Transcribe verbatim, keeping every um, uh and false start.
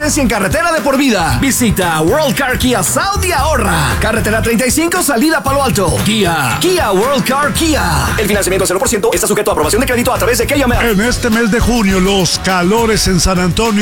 en carretera de por vida. Visita World Car Kia South y ahorra. Carretera treinta y cinco, salida Palo Alto. Kia. Kia World Car Kia. El financiamiento cero por ciento está sujeto a aprobación de crédito a través de K M L. En este mes de junio, los calores en San Antonio